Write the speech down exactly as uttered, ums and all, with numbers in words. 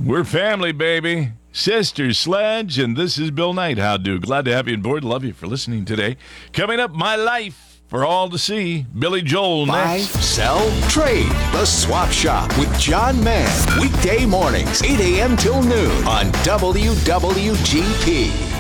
We're family, baby. Sister Sledge, and this is Bill Knight. How do? Glad to have you on board. Love you for listening today. Coming up, my life for all to see. Billy Joel Buy, next. sell, trade. The Swap Shop with John Mann. Weekday mornings, eight a.m. till noon on W W G P.